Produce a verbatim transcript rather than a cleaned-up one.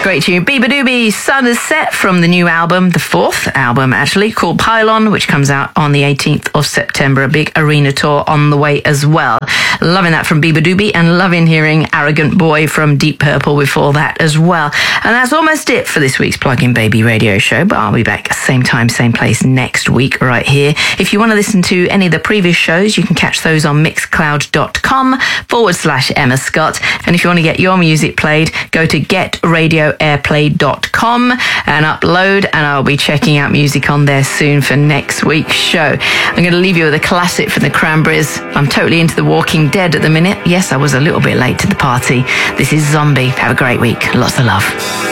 Great tune. Biba Doobie, Sunset from the new album, the fourth album actually, called Pylon, which comes out on the eighteenth of September. A big arena tour on the way as well. Loving that from Biba Doobie, and loving hearing Arrogant Boy from Deep Purple before that as well. And that's almost it for this week's Plug-in Baby radio show, but I'll be back same time, same place next week right here. If you want to listen to any of the previous shows, you can catch those on mixcloud.com forward slash Emma Scott. And if you want to get your music played, go to get radio airplay dot com and upload, and I'll be checking out music on there soon for next week's show. I'm going to leave you with a classic from the Cranberries. I'm totally into The Walking Dead at the minute. Yes, I was a little bit late to the party. This is Zombie. Have a great week. Lots of love.